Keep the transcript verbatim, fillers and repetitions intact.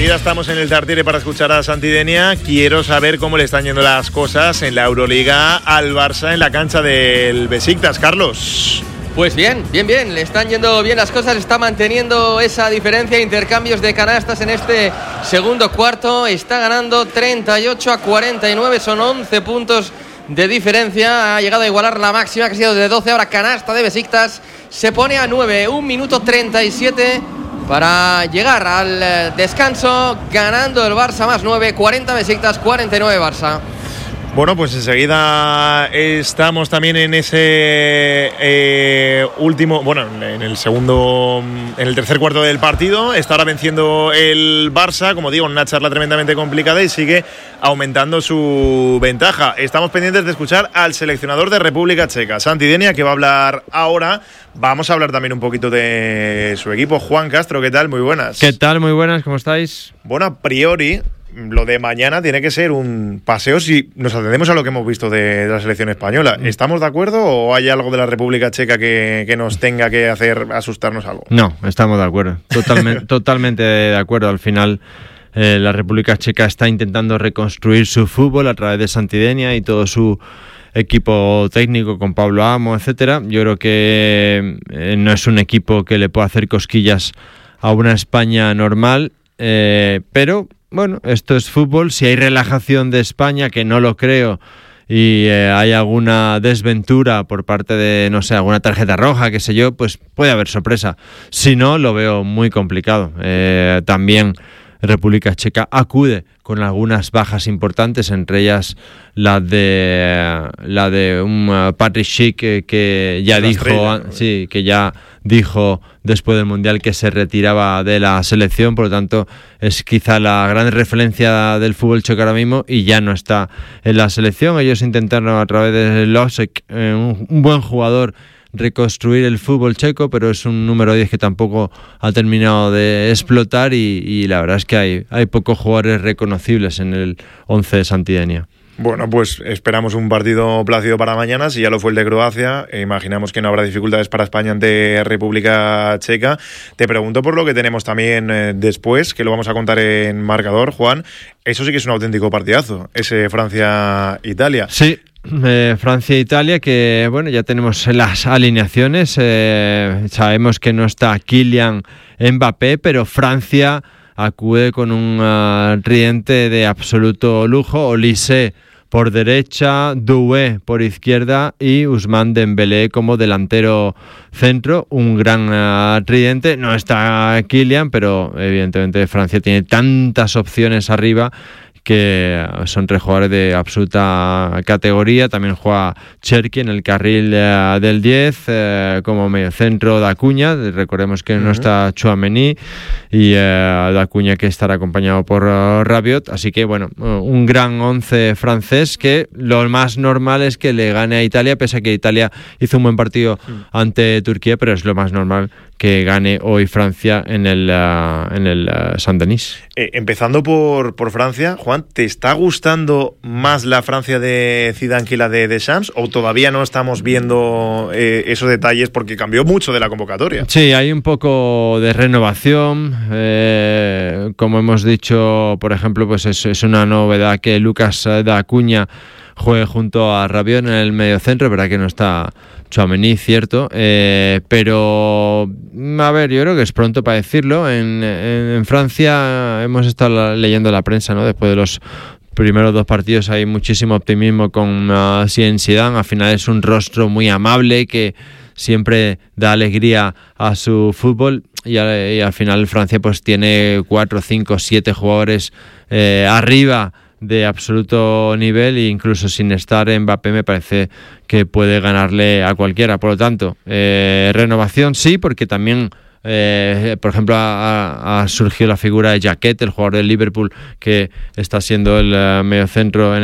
enseguida estamos en el Tartiere para escuchar a Santi Denia. Quiero saber cómo le están yendo las cosas en la Euroliga al Barça en la cancha del Besiktas, Carlos. Pues bien, bien, bien, le están yendo bien las cosas, está manteniendo esa diferencia, intercambios de canastas en este segundo cuarto, está ganando treinta y ocho a cuarenta y nueve, son once puntos de diferencia, ha llegado a igualar la máxima que ha sido de doce, ahora canasta de Besiktas, se pone a nueve, un minuto treinta y siete para llegar al descanso, ganando el Barça más nueve, cuarenta Besiktas, cuarenta y nueve Barça. Bueno, pues enseguida estamos también en ese eh, último, bueno, en el segundo, en el tercer cuarto del partido. Está ahora venciendo el Barça, como digo, en una charla tremendamente complicada y sigue aumentando su ventaja. Estamos pendientes de escuchar al seleccionador de República Checa, Santi Denia, que va a hablar ahora. Vamos a hablar también un poquito de su equipo. Juan Castro, ¿qué tal? Muy buenas. ¿Qué tal? Muy buenas, ¿cómo estáis? Bueno, a priori, lo de mañana tiene que ser un paseo si nos atendemos a lo que hemos visto de, de la selección española. ¿Estamos de acuerdo o hay algo de la República Checa que, que nos tenga que hacer asustarnos algo? No, estamos de acuerdo. Totalmente, totalmente de acuerdo. Al final, eh, la República Checa está intentando reconstruir su fútbol a través de Santi Denia y todo su equipo técnico con Pablo Amo, etcétera. Yo creo que eh, no es un equipo que le pueda hacer cosquillas a una España normal, eh, pero bueno, esto es fútbol. Si hay relajación de España, que no lo creo, y eh, hay alguna desventura por parte de, no sé, alguna tarjeta roja, qué sé yo, pues puede haber sorpresa. Si no, lo veo muy complicado. Eh, también República Checa acude con algunas bajas importantes, entre ellas la de la de un uh, Patrick Schick que, que ya dijo, estrella, ¿no? sí, que ya dijo después del Mundial que se retiraba de la selección, por lo tanto es quizá la gran referencia del fútbol checo ahora mismo y ya no está en la selección. Ellos intentaron a través de Losek, eh, un, un buen jugador, reconstruir el fútbol checo, pero es un número diez que tampoco ha terminado de explotar y, y la verdad es que hay, hay pocos jugadores reconocibles en el once de Santi Denia. Bueno, pues esperamos un partido plácido para mañana. Si ya lo fue el de Croacia, eh, imaginamos que no habrá dificultades para España ante República Checa. Te pregunto por lo que tenemos también eh, después, que lo vamos a contar en marcador, Juan. Eso sí que es un auténtico partidazo, ese Francia-Italia. Sí. Eh, Francia-Italia, que bueno, ya tenemos las alineaciones, eh, sabemos que no está Kylian Mbappé, pero Francia acude con un uh, tridente de absoluto lujo: Olise por derecha, Doué por izquierda y Ousmane Dembélé como delantero centro. Un gran uh, tridente. No está Kylian, pero evidentemente Francia tiene tantas opciones arriba que son tres jugadores de absoluta categoría. También juega Cherki en el carril eh, del diez, eh, como mediocentro de Acuña. Recordemos que uh-huh. no está Tchouaméni y eh, de Acuña, que estará acompañado por uh, Rabiot. Así que bueno, un gran once francés que lo más normal es que le gane a Italia, pese a que Italia hizo un buen partido uh-huh. ante Turquía, pero es lo más normal que gane hoy Francia en el, uh, en el uh, Saint-Denis. Eh, empezando por, por Francia, Juan, ¿te está gustando más la Francia de Zidane que la de Deschamps o todavía no estamos viendo eh, esos detalles porque cambió mucho de la convocatoria? Sí, hay un poco de renovación. Eh, como hemos dicho, por ejemplo, pues es, es una novedad que Lucas da Acuña juegue junto a Rabiot en el mediocentro. Es verdad que no está Tchouaméni, cierto, eh, pero a ver, yo creo que es pronto para decirlo. En, en, en Francia hemos estado leyendo la prensa, ¿no? Después de los primeros dos partidos hay muchísimo optimismo con uh, Zidane. Al final es un rostro muy amable que siempre da alegría a su fútbol y, a, y al final Francia pues tiene cuatro, cinco, siete jugadores eh, arriba de absoluto nivel, e incluso sin estar Mbappé me parece que puede ganarle a cualquiera. Por lo tanto, eh, renovación sí, porque también eh, por ejemplo ha, ha surgido la figura de Jacquet, el jugador del Liverpool, que está siendo el uh, mediocentro en